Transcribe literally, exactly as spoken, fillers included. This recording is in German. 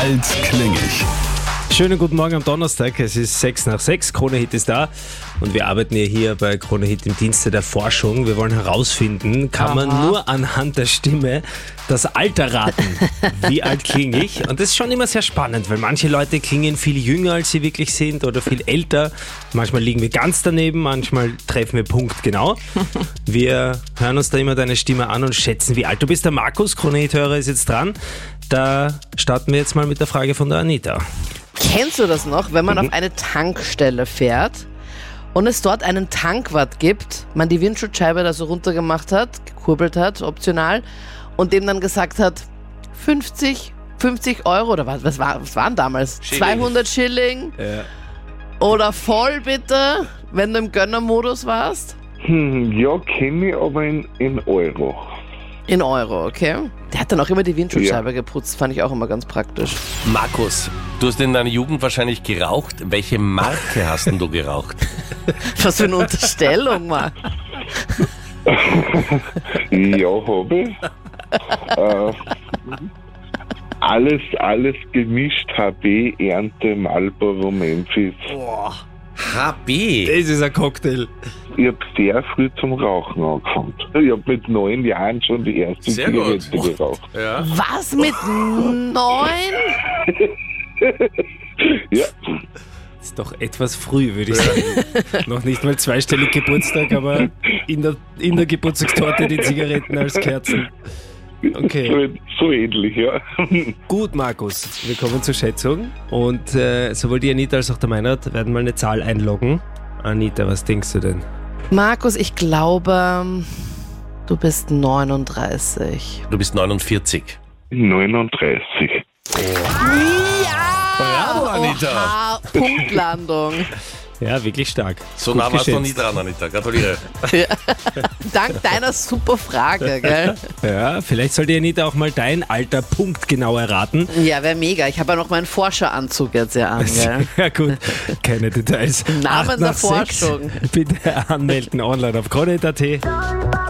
Altklingig. Schönen guten Morgen am Donnerstag, es ist sechs nach sechs, Krone Hit ist da und wir arbeiten ja hier bei Krone Hit im Dienste der Forschung. Wir wollen herausfinden, kann man Aha. nur anhand der Stimme das Alter raten, wie alt klinge ich? Und das ist schon immer sehr spannend, weil manche Leute klingen viel jünger, als sie wirklich sind oder viel älter. Manchmal liegen wir ganz daneben, manchmal treffen wir punktgenau. Wir hören uns da immer deine Stimme an und schätzen, wie alt du bist. Der Markus, Krone Hit-Hörer, ist jetzt dran. Da starten wir jetzt mal mit der Frage von der Anita. Kennst du das noch, wenn man auf eine Tankstelle fährt und es dort einen Tankwart gibt, man die Windschutzscheibe da so runtergemacht hat, gekurbelt hat, optional, und dem dann gesagt hat, fünfzig, fünfzig Euro oder was, was, war, was waren damals? Schilling. zweihundert Schilling Ja. oder voll bitte, wenn du im Gönnermodus warst? Hm, ja, kenne ich, aber in, in Euro. In Euro, okay. Der hat dann auch immer die Windschutzscheibe geputzt, fand ich auch immer ganz praktisch. Markus, du hast in deiner Jugend wahrscheinlich geraucht. Welche Marke hast denn du geraucht? Was für eine Unterstellung, Mann. Ja, habe ich. äh, alles, alles gemischt, H B, Ernte, Marlboro, Memphis. H B. Das ist ein Cocktail. Ich habe sehr früh zum Rauchen angefangen. Ich habe mit neun Jahren schon die erste Sehr gut. Zigarette geraucht. Ja. Was, mit neun? Ja, Das ist doch etwas früh, würde ich sagen. Noch nicht mal zweistellig Geburtstag, aber in der, in der Geburtstagstorte die Zigaretten als Kerzen. Okay. so, so ähnlich, ja. Gut, Markus, wir kommen zur Schätzung. Und äh, sowohl die Anita als auch der Meinrad werden mal eine Zahl einloggen. Anita, was denkst du denn? Markus, ich glaube, du bist neununddreißig. Du bist neunundvierzig. neununddreißig. Bravo, Anita. Oha, Punktlandung. Ja, wirklich stark. So Gut nah warst du noch nie geschätzt. dran, Anita. Gratuliere. Dank deiner super Frage, gell? Ja, vielleicht soll die Anita auch mal dein Alter punktgenau erraten. Ja, wäre mega. Ich habe ja noch meinen Forscheranzug jetzt ja an, gell? Ja gut, keine Details. Namen Acht der nach sechs. Forschung. Bitte anmelden online auf krone punkt at.